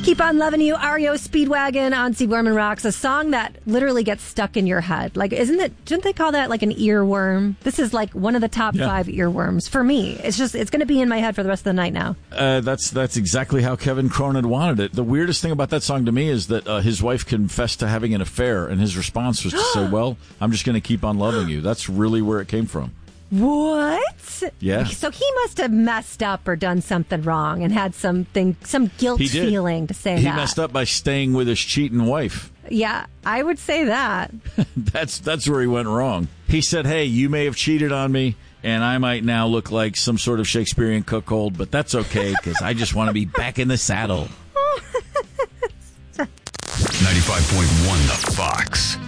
Keep on Loving You, REO Speedwagon on Steve Gorman Rocks, a song that literally gets stuck in your head. Like, shouldn't they call that like an earworm? This is like one of the top 5 earworms for me. It's going to be in my head for the rest of the night now. That's exactly how Kevin Cronin wanted it. The weirdest thing about that song to me is that his wife confessed to having an affair, and his response was to say, well, I'm just going to keep on loving you. That's really where it came from. What? Yeah. So he must have messed up or done something wrong and had some guilt feeling to say that. He messed up by staying with his cheating wife. Yeah, I would say that. That's where he went wrong. He said, hey, you may have cheated on me, and I might now look like some sort of Shakespearean cuckold, but that's okay, because I just want to be back in the saddle. 95.1 The Fox.